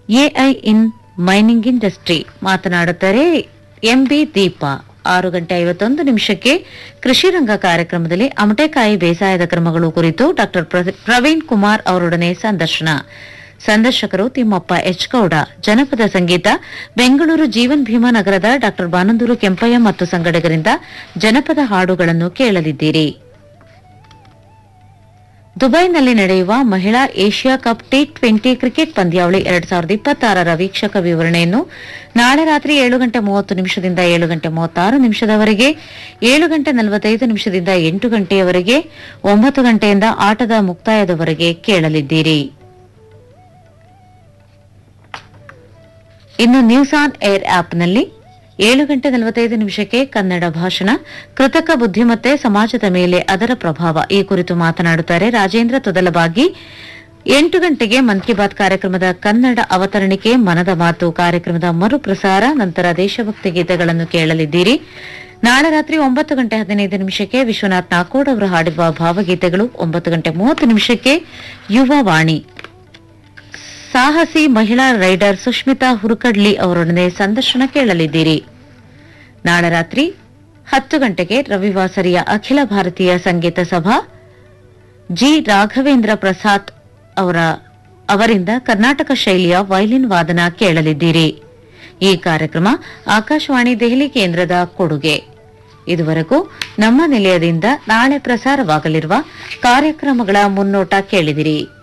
AI ಇನ್ mining industry ಮಾತನಾಡುತ್ತಾರೆ MB Deepa. 6:51 ಕೃಷಿ ರಂಗ ಕಾರ್ಯಕ್ರಮದಲ್ಲಿ ಅಮಟೆಕಾಯಿ ಬೇಸಾಯದ ಕ್ರಮಗಳು ಕುರಿತು ಡಾ ಪ್ರವೀಣ್ ಕುಮಾರ್ ಅವರೊಡನೆ ಸಂದರ್ಶಕರು ತಿಮ್ಮಪ್ಪ ಎಚ್ ಗೌಡ. ಜನಪದ ಸಂಗೀತ ಬೆಂಗಳೂರು ಜೀವನ್ ಭೀಮಾ ನಗರದ ಡಾ ಬಾನಂದೂರು ಕೆಂಪಯ್ಯ ಮತ್ತು ಸಂಗಡಿಗರಿಂದ ಜನಪದ ಹಾಡುಗಳನ್ನು ಕೇಳಲಿದ್ದೀರಿ. ದುಬೈನಲ್ಲಿ ನಡೆಯುವ ಮಹಿಳಾ ಏಷ್ಯಾ ಕಪ್ ಟಿ20 ಕ್ರಿಕೆಟ್ ಪಂದ್ಯಾವಳಿ 2026ರ ವೀಕ್ಷಕ ವಿವರಣೆಯನ್ನು ನಾಳೆ ರಾತ್ರಿ 7:30 7:36 7:45 8 9 ಗಂಟೆಯಿಂದ ಆಟದ ಮುಕ್ತಾಯದವರೆಗೆ ಕೇಳಲಿದ್ದೀರಿ. ಇನ್ನು ನ್ಯೂಸ್ ಆನ್ ಏರ್ ಆಪ್ನಲ್ಲಿ 7:45 ಕನ್ನಡ ಭಾಷಣ, ಕೃತಕ ಬುದ್ಧಿಮತ್ತೆ ಸಮಾಜದ ಮೇಲೆ ಅದರ ಪ್ರಭಾವ ಈ ಕುರಿತು ಮಾತನಾಡುತ್ತಾರೆ ರಾಜೇಂದ್ರ ತೊದಲಬಾಗಿ. 8 ಗಂಟೆಗೆ ಮನ್ ಕಿ ಬಾತ್ ಕಾರ್ಯಕ್ರಮದ ಕನ್ನಡ ಅವತರಣಿಕೆ ಮನದ ಮಾತು ಕಾರ್ಯಕ್ರಮದ ಮರುಪ್ರಸಾರ, ನಂತರ ದೇಶಭಕ್ತಿ ಗೀತೆಗಳನ್ನು ಕೇಳಲಿದ್ದೀರಿ. ನಾಳೆ ರಾತ್ರಿ 9:15 ವಿಶ್ವನಾಥ್ ನಾಕೋಡ್ ಅವರು ಹಾಡಿರುವ ಭಾವಗೀತೆಗಳು. 9:30 ಯುವ ವಾಣಿ, ಸಾಹಸಿ ಮಹಿಳಾ ರೈಡರ್ ಸುಷ್ಮಿತಾ ಹುರುಕಡ್ಲಿ ಅವರೊಡನೆ ಸಂದರ್ಶನ ಕೇಳಲಿದ್ದೀರಿ. ನಾಳೆ ರಾತ್ರಿ 10 ಗಂಟೆಗೆ ರವಿವಾಸರಿಯ ಅಖಿಲ ಭಾರತೀಯ ಸಂಗೀತ ಸಭಾ ಜಿ ರಾಘವೇಂದ್ರ ಪ್ರಸಾದ್ ಅವರಿಂದ ಕರ್ನಾಟಕ ಶೈಲಿಯ ವೈಲಿನ್ ವಾದನ ಕೇಳಲಿದ್ದೀರಿ. ಈ ಕಾರ್ಯಕ್ರಮ ಆಕಾಶವಾಣಿ ದೆಹಲಿ ಕೇಂದ್ರದ ಕೊಡುಗೆ. ಇದುವರೆಗೂ ನಮ್ಮ ನಿಲಯದಿಂದ ನಾಳೆ ಪ್ರಸಾರವಾಗಲಿರುವ ಕಾರ್ಯಕ್ರಮಗಳ ಮುನ್ನೋಟ ಕೇಳಿದಿರಿ.